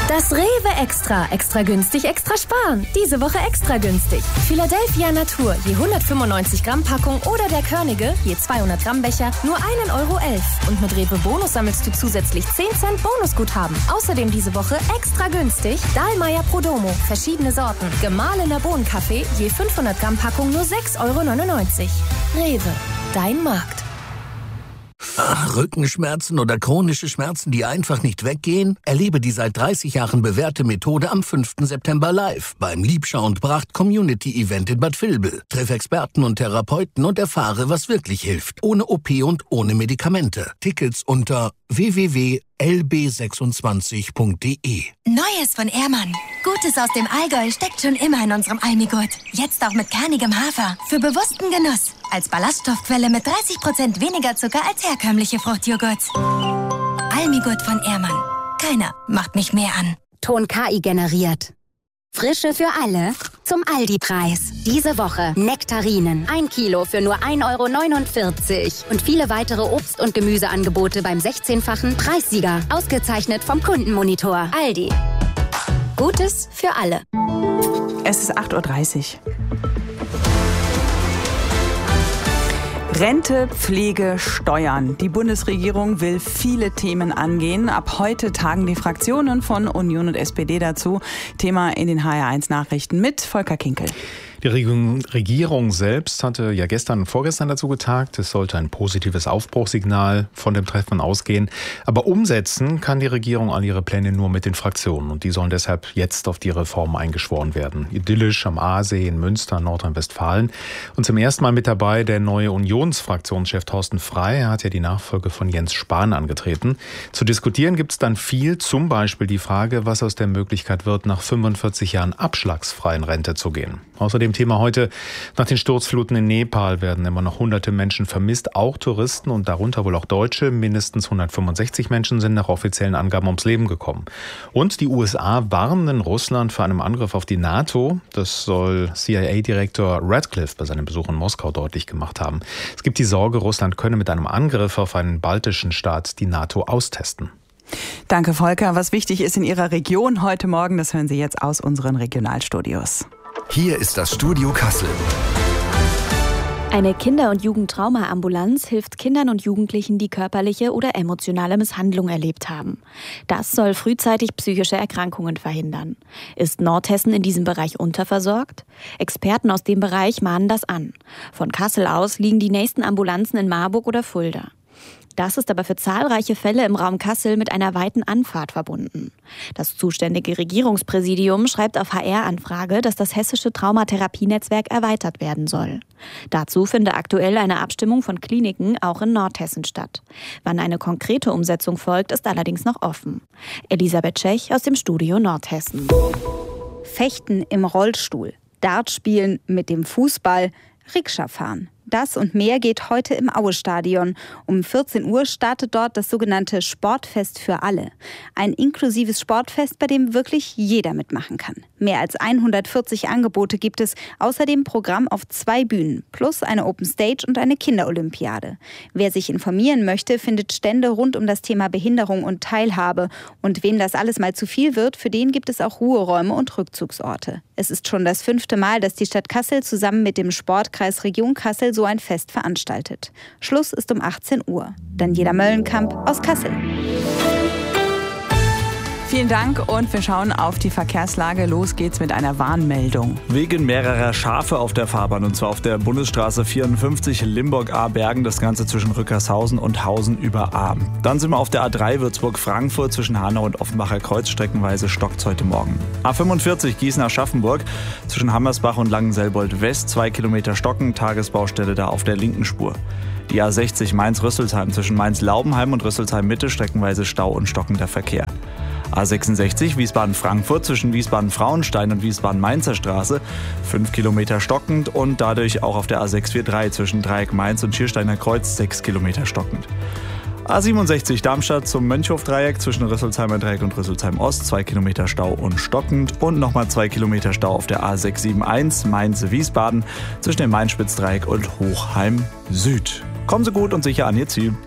Das Rewe Extra. Extra günstig, extra sparen. Diese Woche extra günstig. Philadelphia Natur, je 195 Gramm Packung oder der Körnige, je 200 Gramm Becher, nur 1,11 Euro. Und mit Rewe Bonus sammelst du zusätzlich 10 Cent Bonusguthaben. Außerdem diese Woche extra günstig Dahlmeier Prodomo, verschiedene Sorten. Gemahlener Bohnenkaffee, je 500 Gramm Packung, nur 6,99 Euro. Rewe, dein Markt. Rückenschmerzen oder chronische Schmerzen, die einfach nicht weggehen? Erlebe die seit 30 Jahren bewährte Methode am 5. September live beim Liebschau und Bracht Community Event in Bad Vilbel. Triff Experten und Therapeuten und erfahre, was wirklich hilft. Ohne OP und ohne Medikamente. Tickets unter www.lb26.de. Neues von Ehrmann. Gutes aus dem Allgäu steckt schon immer in unserem Almigurt. Jetzt auch mit kernigem Hafer. Für bewussten Genuss. Als Ballaststoffquelle mit 30% weniger Zucker als herkömmliche Fruchtjoghurts. Almigurt von Ehrmann. Keiner macht mich mehr an. Ton KI generiert. Frische für alle zum Aldi-Preis. Diese Woche Nektarinen. 1 Kilo für nur 1,49 Euro. Und viele weitere Obst- und Gemüseangebote beim 16-fachen Preissieger. Ausgezeichnet vom Kundenmonitor. Aldi. Gutes für alle. Es ist 8.30 Uhr. Rente, Pflege, Steuern. Die Bundesregierung will viele Themen angehen. Ab heute tagen die Fraktionen von Union und SPD dazu. Thema in den HR1 Nachrichten mit Volker Kinkel. Die Regierung selbst hatte ja gestern und vorgestern dazu getagt. Es sollte ein positives Aufbruchssignal von dem Treffen ausgehen. Aber umsetzen kann die Regierung all ihre Pläne nur mit den Fraktionen. Und die sollen deshalb jetzt auf die Reform eingeschworen werden. Idyllisch am Aasee in Münster, Nordrhein-Westfalen. Und zum ersten Mal mit dabei der neue Unionsfraktionschef Thorsten Frey. Er hat ja die Nachfolge von Jens Spahn angetreten. Zu diskutieren gibt es dann viel. Zum Beispiel die Frage, was aus der Möglichkeit wird, nach 45 Jahren abschlagsfrei in Rente zu gehen. Außerdem Thema heute: Nach den Sturzfluten in Nepal werden immer noch hunderte Menschen vermisst, auch Touristen und darunter wohl auch Deutsche. Mindestens 165 Menschen sind nach offiziellen Angaben ums Leben gekommen. Und die USA warnen Russland vor einem Angriff auf die NATO. Das soll CIA-Direktor Radcliffe bei seinem Besuch in Moskau deutlich gemacht haben. Es gibt die Sorge, Russland könne mit einem Angriff auf einen baltischen Staat die NATO austesten. Danke, Volker. Was wichtig ist in Ihrer Region heute Morgen, das hören Sie jetzt aus unseren Regionalstudios. Hier ist das Studio Kassel. Eine Kinder- und Jugendtrauma-Ambulanz hilft Kindern und Jugendlichen, die körperliche oder emotionale Misshandlung erlebt haben. Das soll frühzeitig psychische Erkrankungen verhindern. Ist Nordhessen in diesem Bereich unterversorgt? Experten aus dem Bereich mahnen das an. Von Kassel aus liegen die nächsten Ambulanzen in Marburg oder Fulda. Das ist aber für zahlreiche Fälle im Raum Kassel mit einer weiten Anfahrt verbunden. Das zuständige Regierungspräsidium schreibt auf HR-Anfrage, dass das hessische Traumatherapienetzwerk erweitert werden soll. Dazu finde aktuell eine Abstimmung von Kliniken auch in Nordhessen statt. Wann eine konkrete Umsetzung folgt, ist allerdings noch offen. Elisabeth Tschech aus dem Studio Nordhessen. Fechten im Rollstuhl, Dart spielen mit dem Fußball, Rikscha fahren. Das und mehr geht heute im Aue-Stadion. Um 14 Uhr startet dort das sogenannte Sportfest für alle. Ein inklusives Sportfest, bei dem wirklich jeder mitmachen kann. Mehr als 140 Angebote gibt es, außerdem Programm auf 2 Bühnen, plus eine Open Stage und eine Kinderolympiade. Wer sich informieren möchte, findet Stände rund um das Thema Behinderung und Teilhabe. Und wem das alles mal zu viel wird, für den gibt es auch Ruheräume und Rückzugsorte. Es ist schon das 5. Mal, dass die Stadt Kassel zusammen mit dem Sportkreis Region Kassel so ein Fest veranstaltet. Schluss ist um 18 Uhr. Daniela Möllenkamp aus Kassel. Vielen Dank und wir schauen auf die Verkehrslage. Los geht's mit einer Warnmeldung. Wegen mehrerer Schafe auf der Fahrbahn, und zwar auf der Bundesstraße 54 Limburg-Ahrbergen, das Ganze zwischen Rückershausen und Hausen über Ahr. Dann sind wir auf der A3 Würzburg-Frankfurt zwischen Hanau und Offenbacher Kreuz, streckenweise stockt's heute Morgen. A45 Gießen-Aschaffenburg zwischen Hammersbach und Langenselbold-West, 2 Kilometer stocken, Tagesbaustelle da auf der linken Spur. Die A60 Mainz-Rüsselsheim zwischen Mainz-Laubenheim und Rüsselsheim-Mitte, streckenweise Stau und stockender Verkehr. A66 Wiesbaden-Frankfurt zwischen Wiesbaden-Frauenstein und Wiesbaden-Mainzer Straße, 5 Kilometer stockend und dadurch auch auf der A643 zwischen Dreieck Mainz und Schiersteiner Kreuz 6 Kilometer stockend. A67 Darmstadt zum Mönchhof-Dreieck zwischen Rüsselsheimer Dreieck und Rüsselsheim Ost, 2 Kilometer Stau und stockend und nochmal 2 Kilometer Stau auf der A671 Mainz-Wiesbaden zwischen dem Mainspitzdreieck und Hochheim Süd. Kommen Sie gut und sicher an Ihr Ziel.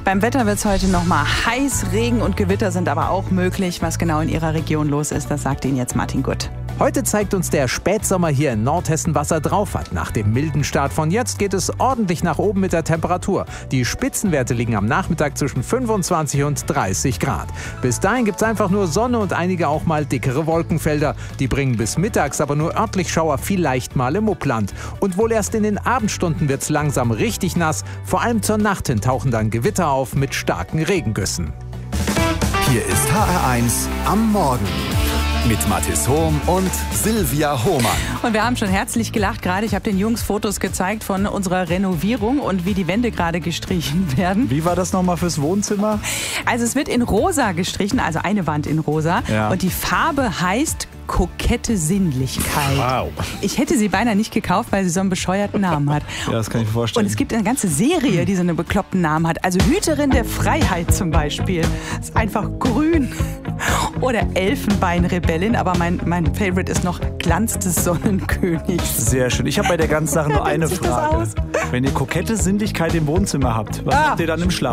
Beim Wetter wird es heute nochmal heiß, Regen und Gewitter sind aber auch möglich. Was genau in Ihrer Region los ist, das sagt Ihnen jetzt Martin Gutt. Heute zeigt uns der Spätsommer hier in Nordhessen, was er drauf hat. Nach dem milden Start von jetzt geht es ordentlich nach oben mit der Temperatur. Die Spitzenwerte liegen am Nachmittag zwischen 25 und 30 Grad. Bis dahin gibt es einfach nur Sonne und einige auch mal dickere Wolkenfelder. Die bringen bis mittags aber nur örtlich Schauer, vielleicht mal im Upland. Und wohl erst in den Abendstunden wird es langsam richtig nass. Vor allem zur Nacht hin tauchen dann Gewitter auf mit starken Regengüssen. Hier ist HR1 am Morgen. Mit Mathis Hohm und Silvia Hohmann. Und wir haben schon herzlich gelacht gerade. Ich habe den Jungs Fotos gezeigt von unserer Renovierung und wie die Wände gerade gestrichen werden. Wie war das nochmal fürs Wohnzimmer? Also es wird in rosa gestrichen, also eine Wand in rosa. Ja. Und die Farbe heißt kokette Sinnlichkeit. Wow. Ich hätte sie beinahe nicht gekauft, weil sie so einen bescheuerten Namen hat. Ja, das kann ich mir vorstellen. Und es gibt eine ganze Serie, die so einen bekloppten Namen hat. Also Hüterin der Freiheit zum Beispiel. Ist einfach grün. Oder Elfenbeinrebellin, aber mein Favorite ist noch Glanz des Sonnenkönigs. Sehr schön. Ich habe bei der ganzen Sache nur eine Wie sieht das Frage. aus? Wenn ihr kokette Sinnlichkeit im Wohnzimmer habt, was macht ihr dann im Schlaf?